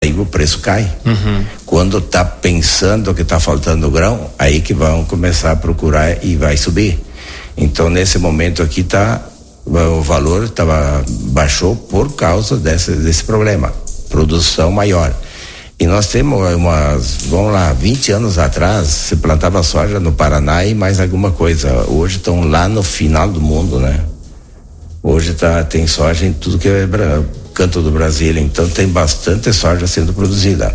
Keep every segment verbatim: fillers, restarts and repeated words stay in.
aí o preço cai. Uhum. Quando tá pensando que tá faltando grão, aí que vão começar a procurar e vai subir. Então nesse momento aqui tá, o valor tava, baixou por causa desse, desse problema, produção maior. E nós temos umas, vamos lá, vinte anos atrás, se plantava soja no Paraná e mais alguma coisa. Hoje estão lá no final do mundo, né? Hoje tá, tem soja em tudo que é canto do Brasil, então tem bastante soja sendo produzida.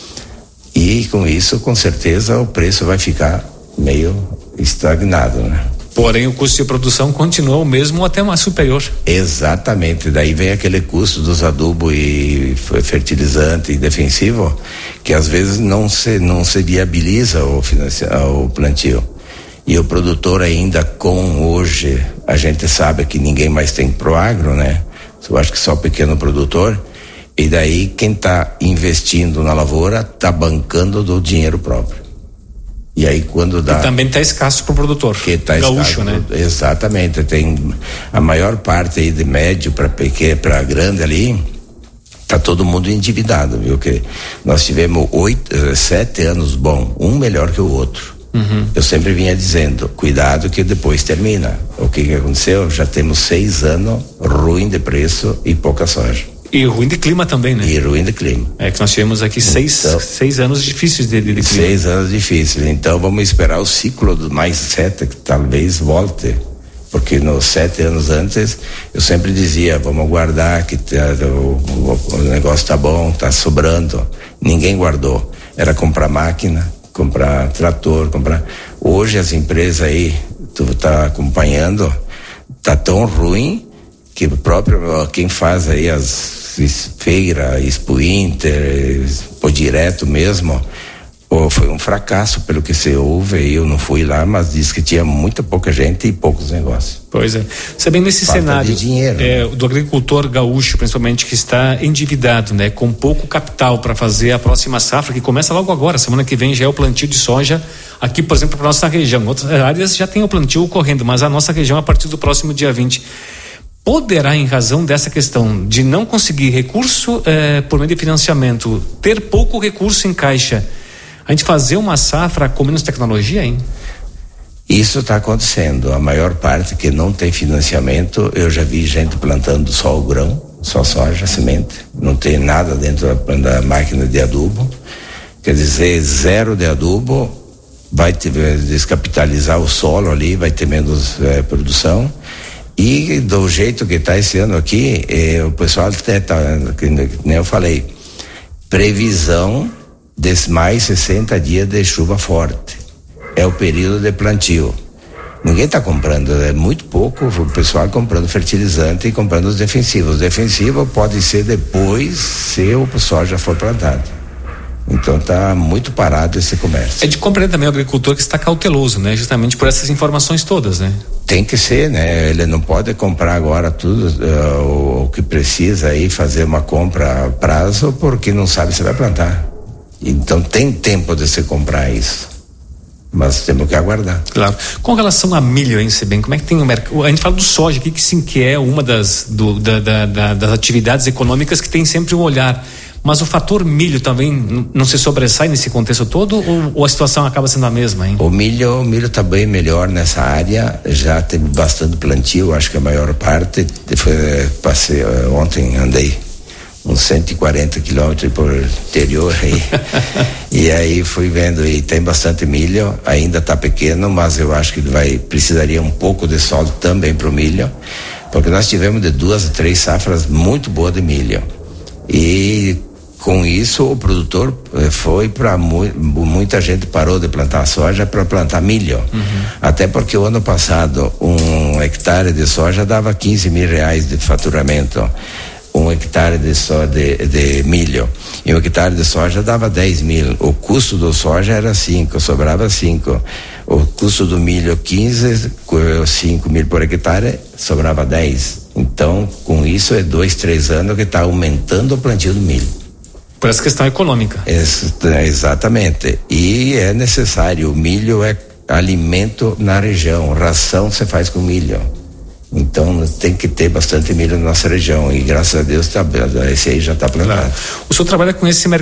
E com isso, com certeza, o preço vai ficar meio estagnado, né? Porém, o custo de produção continua o mesmo ou até mais superior. Exatamente, daí vem aquele custo dos adubos e fertilizante e defensivo, que às vezes não se, não se viabiliza o, o plantio. E o produtor ainda com hoje, a gente sabe que ninguém mais tem Proagro, né? Eu acho que só o pequeno produtor, e daí quem está investindo na lavoura está bancando do dinheiro próprio. E aí quando dá... E também está escasso para o produtor, que tá gaúcho, escasso, né? Exatamente, tem a maior parte aí de médio para pequeno, para grande ali, tá todo mundo endividado, viu? Que nós tivemos oito, sete anos bom, um melhor que o outro. Uhum. Eu sempre vinha dizendo, cuidado que depois termina. O que que aconteceu? Já temos seis anos ruim de preço e pouca soja. E ruim de clima também, né? E ruim de clima. É que nós tivemos aqui seis, então, seis anos difíceis de, de, de clima. Seis anos difíceis. Então vamos esperar o ciclo do mais sete, que talvez volte. Porque nos sete anos antes, eu sempre dizia, vamos guardar, que tá, o, o, o negócio tá bom, tá sobrando. Ninguém guardou. Era comprar máquina, comprar trator, comprar... Hoje as empresas aí, tu tá acompanhando, tá tão ruim que o próprio, quem faz aí as feira, Expo Inter, Expo Direto mesmo, oh, foi um fracasso pelo que se ouve. Eu não fui lá, mas diz que tinha muita pouca gente e poucos negócios. Pois é. Sabendo nesse Falta cenário de dinheiro, é, né? do agricultor gaúcho, principalmente, que está endividado, né, com pouco capital para fazer a próxima safra, que começa logo agora, semana que vem já é o plantio de soja aqui, por exemplo, para nossa região. Outras áreas já tem o plantio ocorrendo, mas a nossa região a partir do próximo dia vinte. Poderá, em razão dessa questão de não conseguir recurso eh, por meio de financiamento, ter pouco recurso em caixa, a gente fazer uma safra com menos tecnologia, hein? Isso está acontecendo. A maior parte que não tem financiamento, eu já vi gente plantando só o grão, só soja, semente, não tem nada dentro da, da máquina de adubo. Quer dizer, zero de adubo, vai ter, descapitalizar o solo ali, vai ter menos eh, produção. E do jeito que está esse ano aqui, eh, o pessoal até tá, que nem eu falei, previsão de mais sessenta dias de chuva forte. É o período de plantio. Ninguém está comprando, é muito pouco o pessoal comprando fertilizante e comprando os defensivos. Os defensivos pode ser depois, se o soja já for plantado. Então está muito parado esse comércio. É de compreender também o agricultor que está cauteloso, né? Justamente por essas informações todas, né? Tem que ser, né? Ele não pode comprar agora tudo uh, o que precisa e fazer uma compra a prazo porque não sabe se vai plantar. Então tem tempo de se comprar isso, mas temos que aguardar. Claro. Com relação a milho, hein, Sebem, como é que tem o mercado? A gente fala do soja aqui, que sim, que é uma das, do, da, da, da, das atividades econômicas que tem sempre um olhar. Mas o fator milho também não se sobressai nesse contexto todo, ou, ou a situação acaba sendo a mesma, hein? O milho, o milho tá bem melhor nessa área, já teve bastante plantio, acho que a maior parte, foi, passei, ontem andei uns cento e quarenta quilômetros por interior aí, e aí fui vendo, e tem bastante milho, ainda tá pequeno, mas eu acho que vai, precisaria um pouco de sol também pro milho, porque nós tivemos de duas a três safras muito boas de milho, e com isso o produtor foi para mu- muita gente parou de plantar soja para plantar milho. Uhum. Até porque o ano passado um hectare de soja dava quinze mil reais de faturamento, um hectare de, so, de, de milho, e um hectare de soja dava dez mil. O custo do soja era cinco, sobrava cinco. O custo do milho quinze, cinco mil por hectare, sobrava dez. Então, com isso é dois, três anos que está aumentando o plantio do milho. Por essa questão econômica. Ex- exatamente. E é necessário. O milho é alimento na região. Ração se faz com milho. Então tem que ter bastante milho na nossa região. E graças a Deus tá, esse aí já está plantado. Claro. O senhor trabalha com esse mercado